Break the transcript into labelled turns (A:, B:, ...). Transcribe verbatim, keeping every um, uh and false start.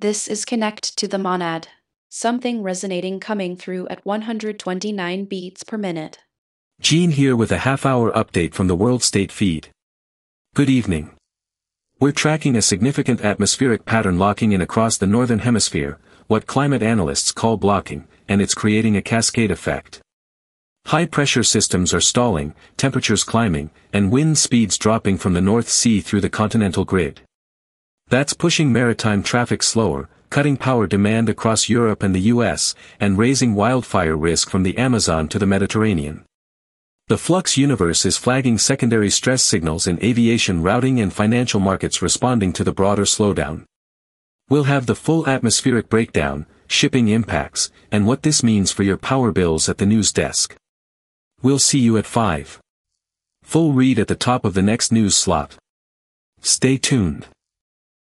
A: This is connect to the monad. Something resonating coming through at one hundred twenty-nine beats per minute.
B: Gene here with a half-hour update from the World State feed. Good evening. We're tracking a significant atmospheric pattern locking in across the northern hemisphere, what climate analysts call blocking, and it's creating a cascade effect. High-pressure systems are stalling, temperatures climbing, and wind speeds dropping from the North Sea through the continental grid. That's pushing maritime traffic slower, cutting power demand across Europe and the U S, and raising wildfire risk from the Amazon to the Mediterranean. The flux universe is flagging secondary stress signals in aviation routing and financial markets responding to the broader slowdown. We'll have the full atmospheric breakdown, shipping impacts, and what this means for your power bills at the news desk. We'll see you at five. Full read at the top of the next news slot. Stay tuned.